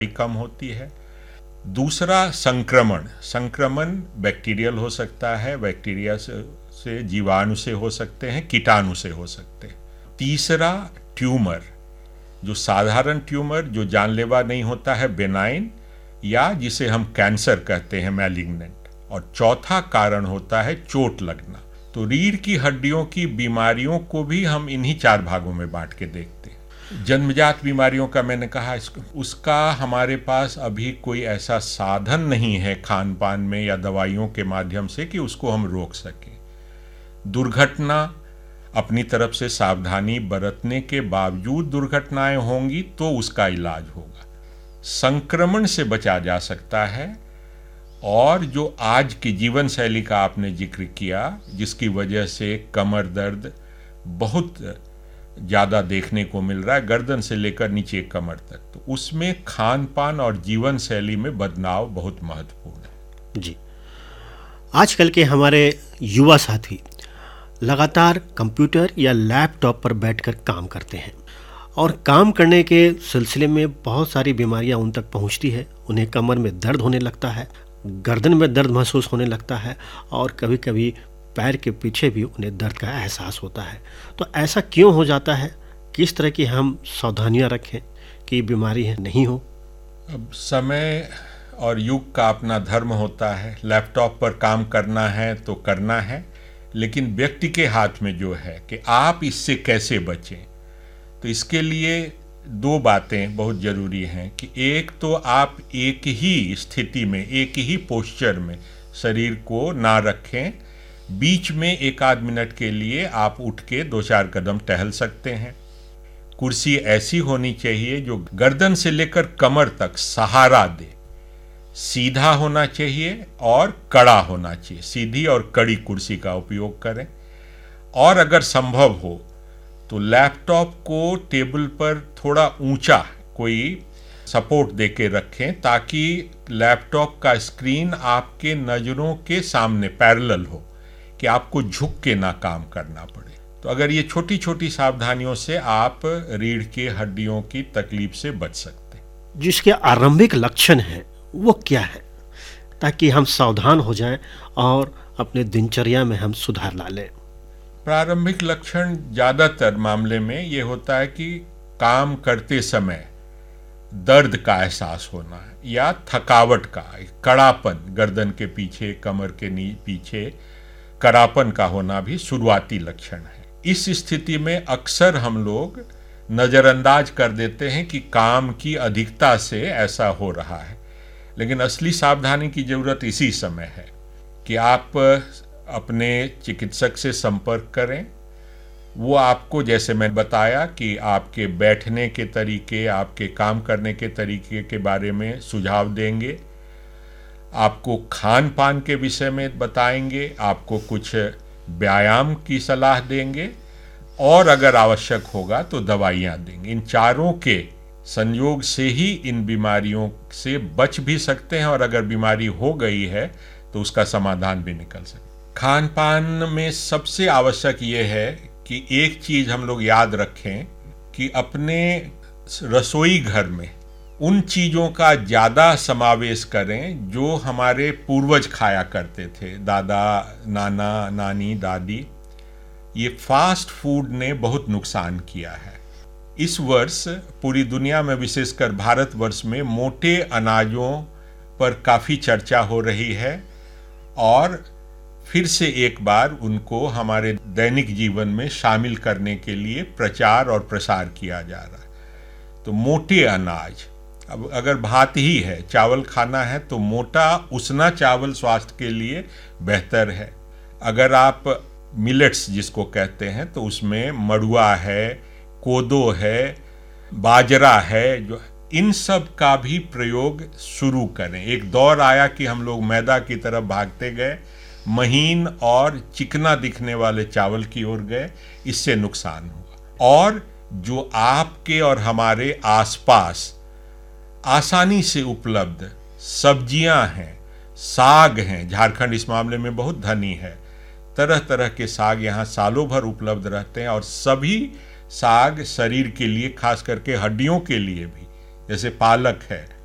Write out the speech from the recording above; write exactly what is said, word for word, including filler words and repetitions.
कम होती है। दूसरा संक्रमण, संक्रमण बैक्टीरियल हो सकता है, बैक्टीरिया से, से जीवाणु से हो सकते हैं, कीटाणु से हो सकते हैं। तीसरा ट्यूमर, जो साधारण ट्यूमर जो जानलेवा नहीं होता है, बेनाइन, या जिसे हम कैंसर कहते हैं, मैलिग्नेंट। और चौथा कारण होता है चोट लगना। तो रीढ़ की हड्डियों की बीमारियों को भी हम इन्हीं चार भागों में बांट के देखते हैं। जन्मजात बीमारियों का मैंने कहा, उसका हमारे पास अभी कोई ऐसा साधन नहीं है खान पान में या दवाइयों के माध्यम से कि उसको हम रोक सकें। दुर्घटना, अपनी तरफ से सावधानी बरतने के बावजूद दुर्घटनाएं होंगी तो उसका इलाज होगा। संक्रमण से बचा जा सकता है। और जो आज की जीवन शैली का आपने जिक्र किया, जिसकी वजह से कमर दर्द बहुत ज़्यादा देखने को मिल रहा है, गर्दन से लेकर नीचे कमर तक, तो उसमें खान पान और जीवन शैली में बदलाव बहुत महत्वपूर्ण है। जी, आजकल के हमारे युवा साथी लगातार कंप्यूटर या लैपटॉप पर बैठकर काम करते हैं और काम करने के सिलसिले में बहुत सारी बीमारियां उन तक पहुंचती है। उन्हें कमर में दर्द होने लगता है, गर्दन में दर्द महसूस होने लगता है और कभी कभी पैर के पीछे भी उन्हें दर्द का एहसास होता है। तो ऐसा क्यों हो जाता है? किस तरह की हम सावधानियां रखें कि बीमारी नहीं हो? अब समय और युग का अपना धर्म होता है। लैपटॉप पर काम करना है तो करना है, लेकिन व्यक्ति के हाथ में जो है कि आप इससे कैसे बचें। तो इसके लिए दो बातें बहुत ज़रूरी हैं कि एक तो आप एक ही स्थिति में, एक ही पोस्चर में शरीर को ना रखें। बीच में एक आध मिनट के लिए आप उठ के दो चार कदम टहल सकते हैं। कुर्सी ऐसी होनी चाहिए जो गर्दन से लेकर कमर तक सहारा दे, सीधा होना चाहिए और कड़ा होना चाहिए। सीधी और कड़ी कुर्सी का उपयोग करें। और अगर संभव हो तो लैपटॉप को टेबल पर थोड़ा ऊंचा कोई सपोर्ट देके रखें ताकि लैपटॉप का स्क्रीन आपके नज़रों के सामने पैरेलल हो, कि आपको झुक के ना काम करना पड़े। तो अगर ये छोटी छोटी सावधानियों से आप रीढ़ के हड्डियों की तकलीफ से बच सकते हैं। जिसके आरंभिक लक्षण हैं वो क्या है, ताकि हम सावधान हो जाएं और अपने दिनचर्या में हम सुधार ला लें? प्रारंभिक लक्षण ज़्यादातर मामले में ये होता है कि काम करते समय दर्द का एहसास होना है या थकावट का, कड़ापन, गर्दन के पीछे, कमर के नी पीछे कड़ापन का होना भी शुरुआती लक्षण है। इस स्थिति में अक्सर हम लोग नज़रअंदाज कर देते हैं कि काम की अधिकता से ऐसा हो रहा है, लेकिन असली सावधानी की ज़रूरत इसी समय है कि आप अपने चिकित्सक से संपर्क करें। वो आपको, जैसे मैं बताया, कि आपके बैठने के तरीके, आपके काम करने के तरीके के बारे में सुझाव देंगे, आपको खान पान के विषय में बताएंगे, आपको कुछ व्यायाम की सलाह देंगे और अगर आवश्यक होगा तो दवाइयाँ देंगे। इन चारों के संयोग से ही इन बीमारियों से बच भी सकते हैं और अगर बीमारी हो गई है तो उसका समाधान भी निकल सकता है। खान पान में सबसे आवश्यक ये है कि एक चीज़ हम लोग याद रखें कि अपने रसोई घर में उन चीज़ों का ज़्यादा समावेश करें जो हमारे पूर्वज खाया करते थे, दादा, नाना, नानी, दादी। ये फास्ट फूड ने बहुत नुकसान किया है। इस वर्ष पूरी दुनिया में, विशेषकर भारतवर्ष में, मोटे अनाजों पर काफ़ी चर्चा हो रही है और फिर से एक बार उनको हमारे दैनिक जीवन में शामिल करने के लिए प्रचार और प्रसार किया जा रहा है। तो मोटे अनाज, अब अगर भात ही है, चावल खाना है, तो मोटा उसना चावल स्वास्थ्य के लिए बेहतर है। अगर आप मिलेट्स जिसको कहते हैं तो उसमें मड़ुआ है, कोदो है, बाजरा है, जो इन सब का भी प्रयोग शुरू करें। एक दौर आया कि हम लोग मैदा की तरफ भागते गए, महीन और चिकना दिखने वाले चावल की ओर गए, इससे नुकसान हुआ। और जो आपके और हमारे आसपास आसानी से उपलब्ध सब्जियां हैं, साग हैं, झारखंड इस मामले में बहुत धनी है, तरह तरह के साग यहाँ सालों भर उपलब्ध रहते हैं और सभी साग शरीर के लिए, खास करके हड्डियों के लिए भी, जैसे पालक है,